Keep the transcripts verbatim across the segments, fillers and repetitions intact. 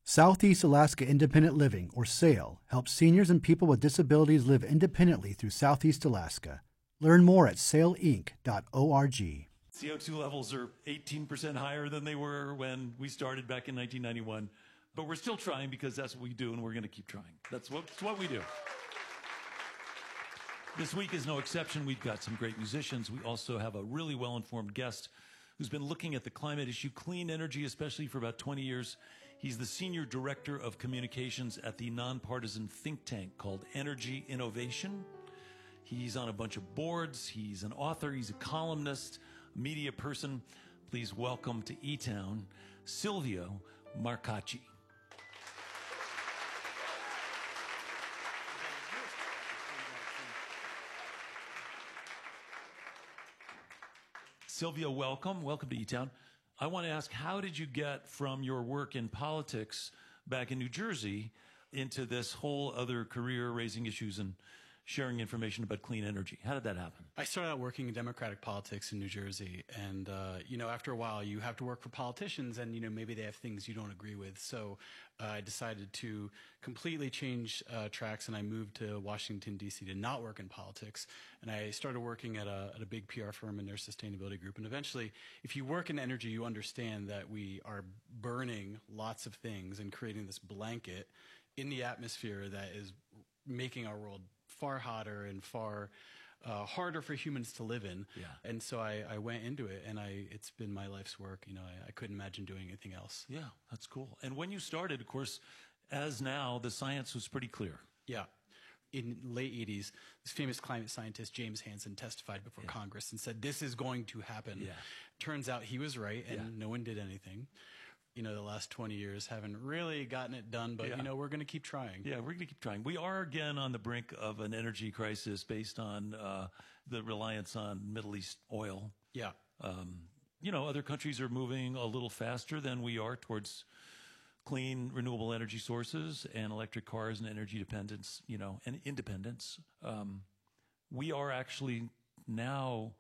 Southeast Alaska Independent Living, or SAIL, helps seniors and people with disabilities live independently through Southeast Alaska. Learn more at sail inc dot org. C O two levels are eighteen percent higher than they were when we started back in nineteen ninety-one. But we're still trying because that's what we do, and we're going to keep trying. That's what, that's what we do. This week is no exception. We've got some great musicians. We also have a really well-informed guest who's been looking at the climate issue, clean energy especially, for about twenty years. He's the Senior Director of Communications at the nonpartisan think tank called Energy Innovation. He's on a bunch of boards. He's an author. He's a columnist, a media person. Please welcome to E-Town, Silvio Marcacci. Silvio, welcome. Welcome to E-Town. I want to ask, how did you get from your work in politics back in New Jersey into this whole other career, raising issues and sharing information about clean energy? How did that happen? I started out working in Democratic politics in New Jersey. And, uh, you know, after a while, you have to work for politicians and, you know, maybe they have things you don't agree with. So uh, I decided to completely change uh, tracks, and I moved to Washington, D C to not work in politics. And I started working at a, at a big P R firm in their sustainability group. And eventually, if you work in energy, you understand that we are burning lots of things and creating this blanket in the atmosphere that is making our world far hotter and far uh, harder for humans to live in. Yeah. And so I, I went into it, and I it's been my life's work. You know, I, I couldn't imagine doing anything else. Yeah, that's cool. And when you started, of course, as now, the science was pretty clear. Yeah. In the late eighties, this famous climate scientist, James Hansen, testified before Yeah. Congress and said, this is going to happen. Yeah. Turns out he was right, and Yeah. no one did anything. You know, the last twenty years haven't really gotten it done, but, Yeah. you know, we're going to keep trying. Yeah, we're going to keep trying. We are again on the brink of an energy crisis based on uh, the reliance on Middle East oil. Yeah. Um, you know, other countries are moving a little faster than we are towards clean, renewable energy sources and electric cars and energy dependence, you know, and independence. Um, we are actually now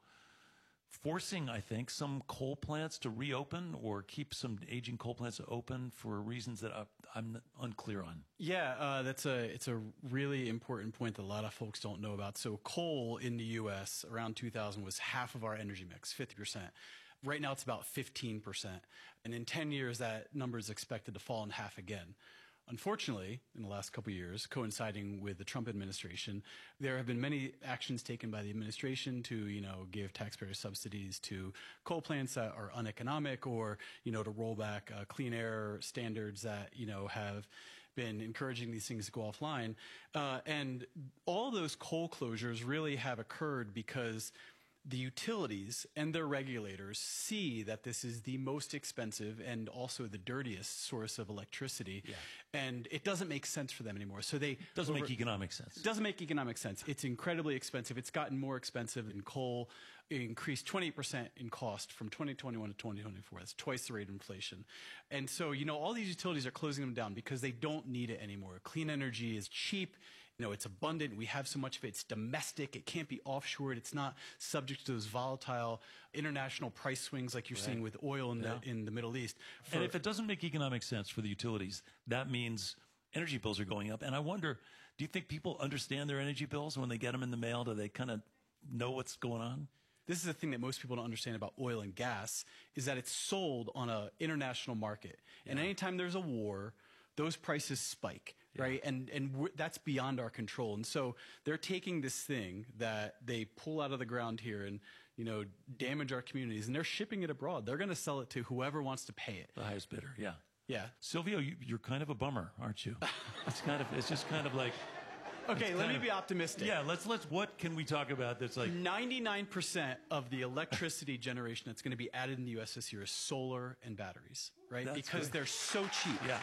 forcing, I think, some coal plants to reopen or keep some aging coal plants open for reasons that I, I'm unclear on. Yeah, uh, that's a it's a really important point that a lot of folks don't know about. So coal in the U S around two thousand was half of our energy mix, fifty percent. Right now it's about fifteen percent. And in ten years, that number is expected to fall in half again. Unfortunately, in the last couple of years, coinciding with the Trump administration, there have been many actions taken by the administration to, you know, give taxpayer subsidies to coal plants that are uneconomic, or, you know, to roll back uh, clean air standards that, you know, have been encouraging these things to go offline. Uh, and all those coal closures really have occurred because the utilities and their regulators see that this is the most expensive and also the dirtiest source of electricity. Yeah. And it doesn't make sense for them anymore. So they Doesn't over- make economic sense. It doesn't make economic sense. It's incredibly expensive. It's gotten more expensive in coal. It increased twenty percent in cost from twenty twenty-one to twenty twenty-four. That's twice the rate of inflation. And so, you know, all these utilities are closing them down because they don't need it anymore. Clean energy is cheap. You know, it's abundant. We have so much of it. It's domestic. It can't be offshored. It's not subject to those volatile international price swings like you're Right. seeing with oil in, Yeah. the, in the Middle East. And For- if it doesn't make economic sense for the utilities, that means energy bills are going up. And I wonder, do you think people understand their energy bills when they get them in the mail? Do they kind of know what's going on? This is the thing that most people don't understand about oil and gas, is that it's sold on an international market. And anytime there's a war, those prices spike, right? And and we're, that's beyond our control. And so they're taking this thing that they pull out of the ground here and, you know, damage our communities, and they're shipping it abroad. They're going to sell it to whoever wants to pay it. The highest bidder, yeah. Yeah. Silvio, you, you're kind of a bummer, aren't you? It's kind of, it's just kind of like, Okay, let kind me of- be optimistic. yeah, let's, let's, what can we talk about that's like, ninety-nine percent of the electricity generation that's going to be added in the U S this year is solar and batteries, right? That's because good. they're so cheap. yeah.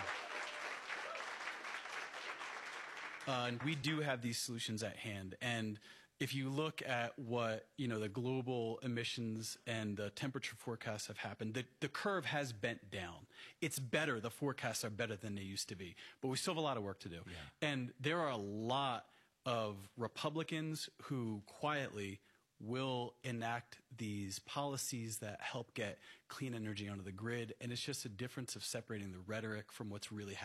Uh, and we do have these solutions at hand. And if you look at what, you know, the global emissions and the temperature forecasts have happened, the, the curve has bent down. It's better. The forecasts are better than they used to be. But we still have a lot of work to do. Yeah. And there are a lot of Republicans who quietly will enact these policies that help get clean energy onto the grid. And it's just a difference of separating the rhetoric from what's really happening.